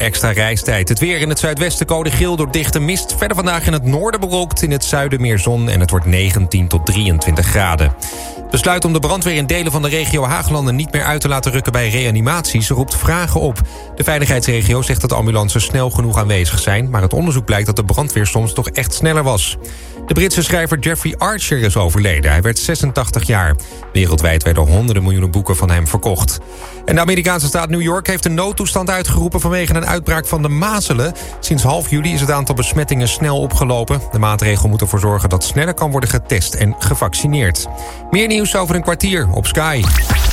Extra reistijd. Het weer in het zuidwesten code geel door dichte mist. Verder vandaag in het noorden bewolkt, in het zuiden meer zon en het wordt 19 tot 23 graden. Besluit om de brandweer in delen van de regio Haaglanden niet meer uit te laten rukken bij reanimaties roept vragen op. De veiligheidsregio zegt dat de ambulances snel genoeg aanwezig zijn, maar het onderzoek blijkt dat de brandweer soms toch echt sneller was. De Britse schrijver Jeffrey Archer is overleden. Hij werd 86 jaar. Wereldwijd werden honderden miljoenen boeken van hem verkocht. En de Amerikaanse staat New York heeft een noodtoestand uitgeroepen vanwege een uitbraak van de mazelen. Sinds half juli is het aantal besmettingen snel opgelopen. De maatregel moet ervoor zorgen dat sneller kan worden getest en gevaccineerd. Meer nieuws over een kwartier op Sky.